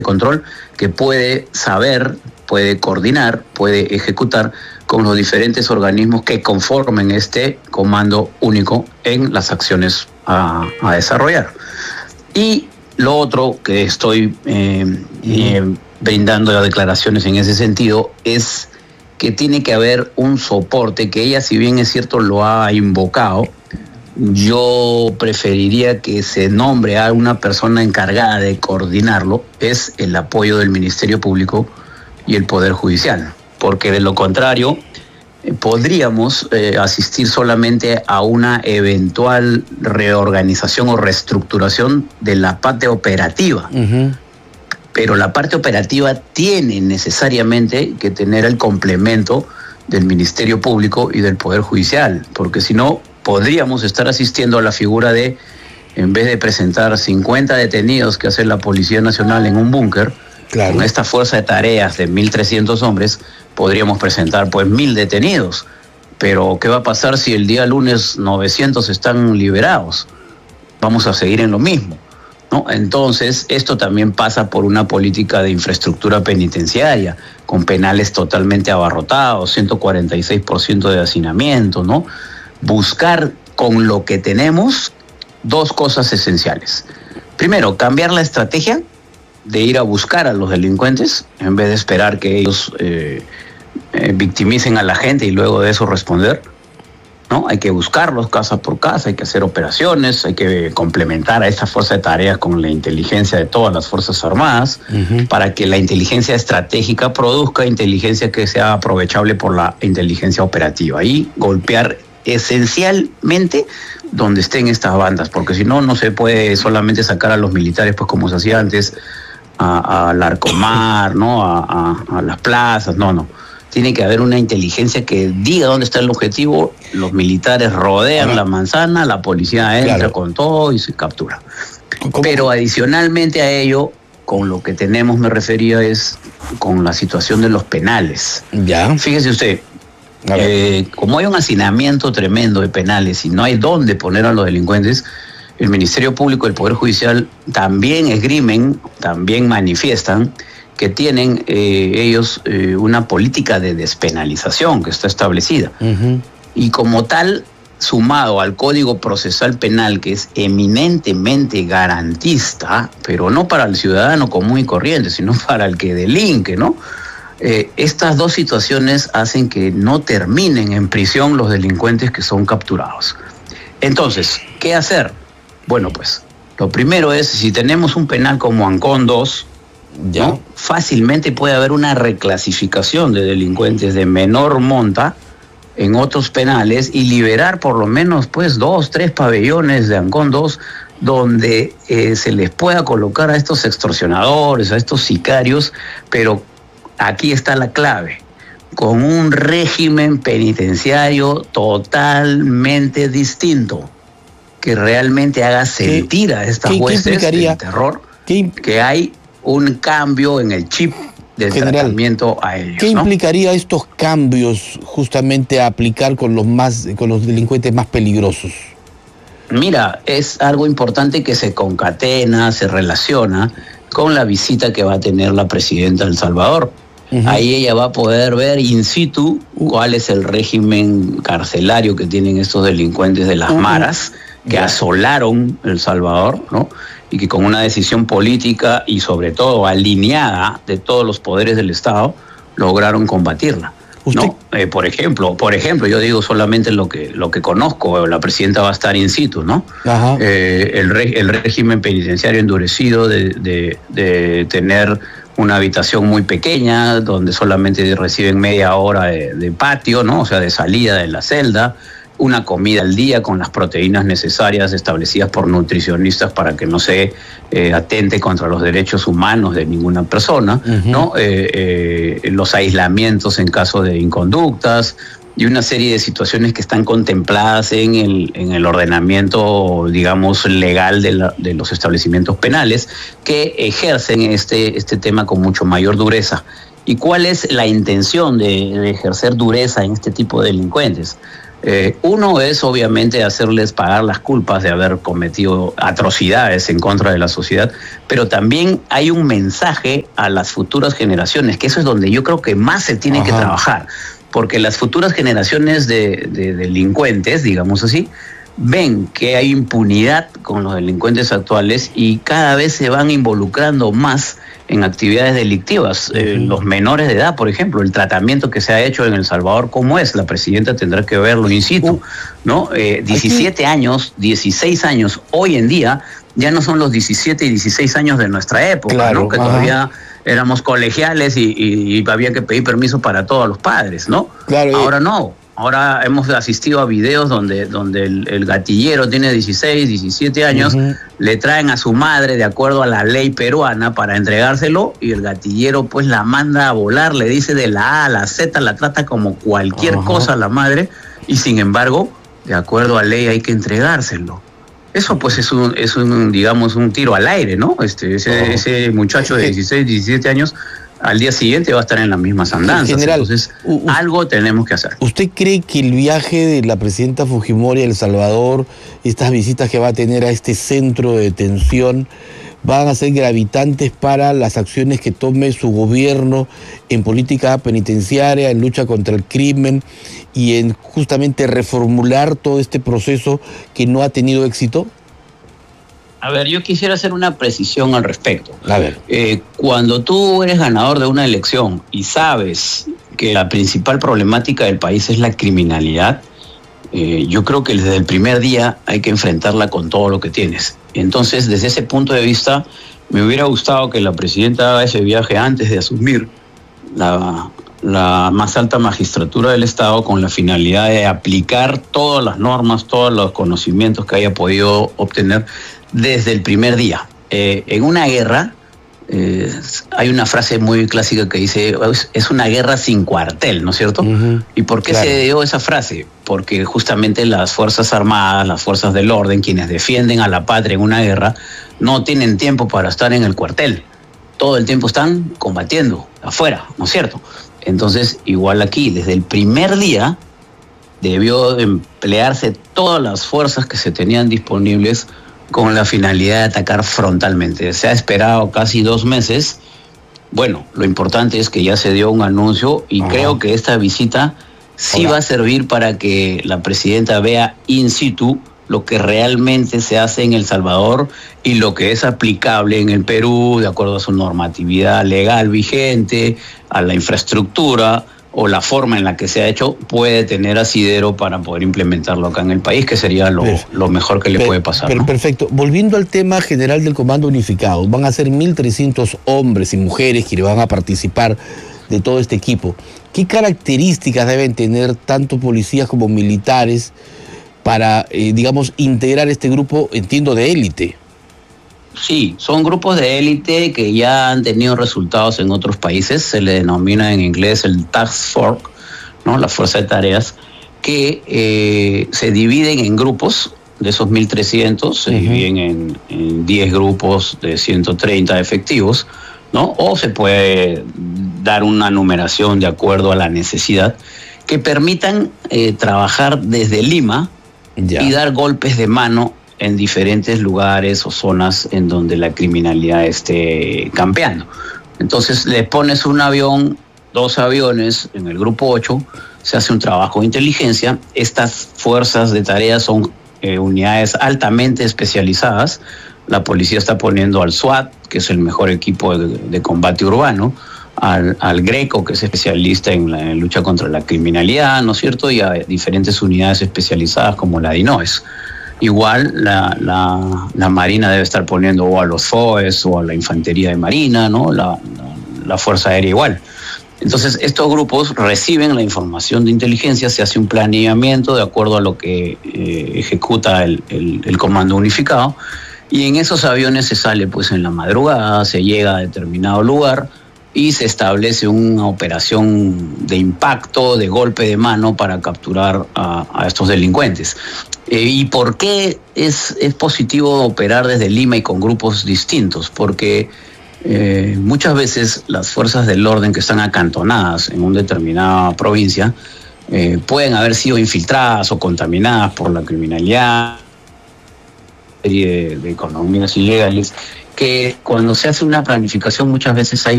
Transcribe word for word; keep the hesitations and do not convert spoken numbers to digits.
control que puede saber, puede coordinar, puede ejecutar con los diferentes organismos que conformen este comando único en las acciones a, a desarrollar. Y lo otro que estoy eh, eh, brindando declaraciones en ese sentido es que tiene que haber un soporte que ella, si bien es cierto, lo ha invocado. Yo preferiría que se nombre a una persona encargada de coordinarlo, es el apoyo del Ministerio Público y el Poder Judicial, porque de lo contrario eh, podríamos eh, asistir solamente a una eventual reorganización o reestructuración de la parte operativa. Uh-huh. Pero la parte operativa tiene necesariamente que tener el complemento del Ministerio Público y del Poder Judicial, porque si no podríamos estar asistiendo a la figura de, en vez de presentar cincuenta detenidos que hace la Policía Nacional en un búnker, claro, con esta fuerza de tareas de mil trescientos hombres, podríamos presentar pues mil detenidos. Pero ¿qué va a pasar si el día lunes novecientos están liberados? Vamos a seguir en lo mismo, ¿no? Entonces, esto también pasa por una política de infraestructura penitenciaria, con penales totalmente abarrotados, ciento cuarenta y seis por ciento de hacinamiento, ¿no? Buscar con lo que tenemos dos cosas esenciales. Primero, cambiar la estrategia de ir a buscar a los delincuentes en vez de esperar que ellos eh, eh, victimicen a la gente y luego de eso responder, ¿no? Hay que buscarlos casa por casa, hay que hacer operaciones, hay que complementar a esta fuerza de tareas con la inteligencia de todas las Fuerzas Armadas, uh-huh, para que la inteligencia estratégica produzca inteligencia que sea aprovechable por la inteligencia operativa y golpear esencialmente donde estén estas bandas, porque si no, no se puede solamente sacar a los militares, pues como se hacía antes, a, a Larcomar, ¿no? A, a, a las plazas, no, no. Tiene que haber una inteligencia que diga dónde está el objetivo, los militares rodean ah, la manzana, la policía entra, claro, con todo y se captura. ¿Cómo? Pero adicionalmente a ello, con lo que tenemos, me refería, es con la situación de los penales. Ya. Fíjese usted, Eh, como hay un hacinamiento tremendo de penales y no hay dónde poner a los delincuentes, el Ministerio Público y el Poder Judicial también esgrimen, también manifiestan que tienen eh, ellos eh, una política de despenalización que está establecida. Uh-huh. Y como tal, sumado al Código Procesal Penal, que es eminentemente garantista, pero no para el ciudadano común y corriente, sino para el que delinque, ¿no? Eh, estas dos situaciones hacen que no terminen en prisión los delincuentes que son capturados. Entonces, ¿qué hacer? Bueno, pues, lo primero es, si tenemos un penal como Ancón dos, ya, ¿no? Fácilmente puede haber una reclasificación de delincuentes de menor monta en otros penales y liberar por lo menos, pues, dos, tres pabellones de Ancón dos, donde eh, se les pueda colocar a estos extorsionadores, a estos sicarios, pero aquí está la clave, con un régimen penitenciario totalmente distinto, que realmente haga sentir ¿Qué, a estas huestes del terror ¿qué, que hay un cambio en el chip del general, tratamiento a ellos. ¿Qué ¿no? implicaría estos cambios justamente a aplicar con los, más, con los delincuentes más peligrosos? Mira, es algo importante que se concatena, se relaciona con la visita que va a tener la presidenta de El Salvador. Uh-huh. Ahí ella va a poder ver in situ cuál es el régimen carcelario que tienen estos delincuentes de las uh-huh. maras que yeah. asolaron El Salvador, ¿no? Y que con una decisión política y sobre todo alineada de todos los poderes del Estado lograron combatirla. ¿No? Eh, por ejemplo, por ejemplo, yo digo solamente lo que lo que conozco, la presidenta va a estar in situ, ¿no? Ajá. Eh, el, re, el régimen penitenciario endurecido de, de, de tener una habitación muy pequeña, donde solamente reciben media hora de, de patio, ¿no? O sea, de salida de la celda, una comida al día con las proteínas necesarias establecidas por nutricionistas para que no se eh, atente contra los derechos humanos de ninguna persona, uh-huh. ¿no? Eh, eh, los aislamientos en caso de inconductas y una serie de situaciones que están contempladas en el, en el ordenamiento, digamos, legal de, la, de los establecimientos penales que ejercen este, este tema con mucho mayor dureza. ¿Y cuál es la intención de, de ejercer dureza en este tipo de delincuentes? Eh, uno es obviamente hacerles pagar las culpas de haber cometido atrocidades en contra de la sociedad, pero también hay un mensaje a las futuras generaciones, que eso es donde yo creo que más se tiene Ajá. que trabajar, porque las futuras generaciones de, de delincuentes, digamos así, ven que hay impunidad con los delincuentes actuales y cada vez se van involucrando más en actividades delictivas. Eh, uh-huh. Los menores de edad, por ejemplo, el tratamiento que se ha hecho en El Salvador, ¿cómo es? La presidenta tendrá que verlo in situ, uh, ¿no? Eh, diecisiete aquí... años, dieciséis años, hoy en día ya no son los diecisiete y dieciséis años de nuestra época, claro, ¿no? Que ajá. todavía éramos colegiales y, y, y había que pedir permiso para todos los padres, ¿no? Claro, ahora y... no. Ahora hemos asistido a videos donde, donde el, el gatillero tiene dieciséis, diecisiete años, uh-huh. le traen a su madre de acuerdo a la ley peruana para entregárselo y el gatillero pues la manda a volar, le dice de la A a la Z, la trata como cualquier uh-huh. cosa a la madre y sin embargo, de acuerdo a ley hay que entregárselo. Eso pues es un, es un digamos, un tiro al aire, ¿no? Este, ese, uh-huh. ese muchacho de dieciséis, diecisiete años... al día siguiente va a estar en las mismas andanzas. General, entonces, uh, algo tenemos que hacer. ¿Usted cree que el viaje de la presidenta Fujimori a El Salvador, estas visitas que va a tener a este centro de detención, van a ser gravitantes para las acciones que tome su gobierno en política penitenciaria, en lucha contra el crimen y en justamente reformular todo este proceso que no ha tenido éxito? A ver, yo quisiera hacer una precisión al respecto. A ver. Eh, cuando tú eres ganador de una elección y sabes que la principal problemática del país es la criminalidad, eh, yo creo que desde el primer día hay que enfrentarla con todo lo que tienes. Entonces, desde ese punto de vista, me hubiera gustado que la presidenta haga ese viaje antes de asumir la, la más alta magistratura del Estado con la finalidad de aplicar todas las normas, todos los conocimientos que haya podido obtener desde el primer día. Eh, en una guerra, eh, hay una frase muy clásica que dice, es una guerra sin cuartel, ¿no es cierto? Uh-huh. ¿Y por qué claro. se dio esa frase? Porque justamente las Fuerzas Armadas, las fuerzas del orden, quienes defienden a la patria en una guerra, no tienen tiempo para estar en el cuartel. Todo el tiempo están combatiendo afuera, ¿no es cierto? Entonces, igual aquí, desde el primer día, debió emplearse todas las fuerzas que se tenían disponibles con la finalidad de atacar frontalmente. Se ha esperado casi dos meses. Bueno, lo importante es que ya se dio un anuncio y Ajá. creo que esta visita sí Hola. va a servir para que la presidenta vea in situ lo que realmente se hace en El Salvador y lo que es aplicable en el Perú de acuerdo a su normatividad legal vigente, a la infraestructura o la forma en la que se ha hecho, puede tener asidero para poder implementarlo acá en el país, que sería lo, lo mejor que le per, puede pasar. Per, ¿no? Perfecto. Volviendo al tema general del Comando Unificado, van a ser mil trescientos hombres y mujeres que van a participar de todo este equipo. ¿Qué características deben tener tanto policías como militares para, eh, digamos, integrar este grupo, entiendo, de élite? Sí, son grupos de élite que ya han tenido resultados en otros países, se le denomina en inglés el Task Force, ¿no? La fuerza de tareas, que eh, se dividen en grupos, de esos mil trescientos, se uh-huh. dividen en, en diez grupos de ciento treinta efectivos, ¿no? O se puede dar una numeración de acuerdo a la necesidad, que permitan eh, trabajar desde Lima ya. y dar golpes de mano en diferentes lugares o zonas en donde la criminalidad esté campeando. Entonces le pones un avión, dos aviones en el grupo ocho, se hace un trabajo de inteligencia. Estas fuerzas de tareas son eh, unidades altamente especializadas. La policía está poniendo al SWAT, que es el mejor equipo de, de combate urbano, al, al Greco, que es especialista en la en lucha contra la criminalidad, ¿no es cierto? Y a diferentes unidades especializadas como la DINOES. Igual la, la, la Marina debe estar poniendo o a los F O E S o a la Infantería de Marina, ¿no? La, la, la Fuerza Aérea igual. Entonces estos grupos reciben la información de inteligencia, se hace un planeamiento de acuerdo a lo que eh, ejecuta el, el, el Comando Unificado y en esos aviones se sale pues en la madrugada, se llega a determinado lugar y se establece una operación de impacto, de golpe de mano para capturar a, a estos delincuentes. Eh, ¿Y por qué es, es positivo operar desde Lima y con grupos distintos? Porque eh, muchas veces las fuerzas del orden que están acantonadas en una determinada provincia eh, pueden haber sido infiltradas o contaminadas por la criminalidad, serie de, de economías ilegales, que cuando se hace una planificación muchas veces hay